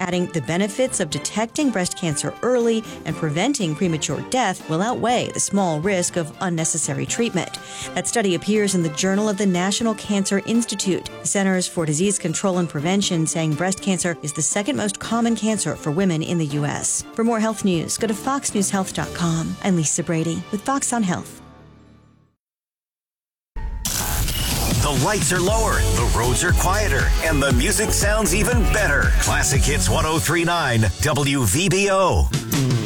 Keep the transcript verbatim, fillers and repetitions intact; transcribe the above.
adding the benefits of detecting breast cancer early and preventing premature death will outweigh the small risk of unnecessary treatment. That study appears in the Journal of the National Cancer Institute. The Centers for Disease Control and Prevention saying breast cancer is the second most common cancer for women in the U S. For more health news, go to fox news health dot com. I'm Lisa Brady with Fox on Health. The lights are lower, the roads are quieter, and the music sounds even better. Classic Hits one oh three point nine W V B O.